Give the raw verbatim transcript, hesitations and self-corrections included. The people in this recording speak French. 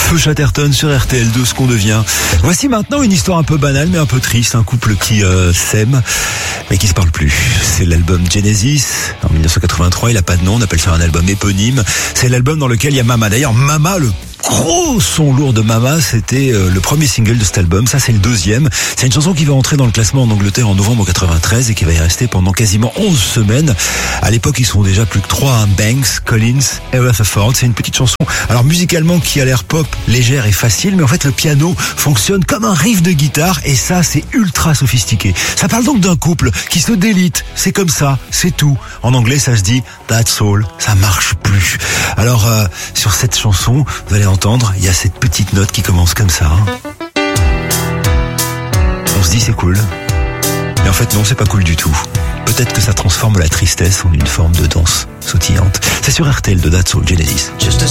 Feu Chatterton sur R T L deux, ce qu'on devient. Voici maintenant une histoire un peu banale mais un peu triste, un couple qui euh, s'aime mais qui se parle plus. C'est l'album Genesis en dix-neuf cent quatre-vingt-trois, il a pas de nom, on appelle ça un album éponyme. C'est l'album dans lequel il y a Mama. D'ailleurs Mama, le gros son lourd de Mama, c'était euh, le premier single de cet album. Ça, c'est le deuxième. C'est une chanson qui va entrer dans le classement en Angleterre en novembre quatre-vingt-treize et qui va y rester pendant quasiment onze semaines. À l'époque, ils sont déjà plus que trois, hein. Banks, Collins et Rutherford. C'est une petite chanson, alors musicalement, qui a l'air pop, légère et facile, mais en fait, le piano fonctionne comme un riff de guitare et ça, c'est ultra sophistiqué. Ça parle donc d'un couple qui se délite. C'est comme ça, c'est tout. En anglais, ça se dit that's all. Ça marche plus. Alors, euh, sur cette chanson, vous allez entendre, il y a cette petite note qui commence comme ça. Hein. On se dit c'est cool. Mais en fait non, c'est pas cool du tout. Peut-être que ça transforme la tristesse en une forme de danse sautillante. C'est sur R T L de That's All, Genesis.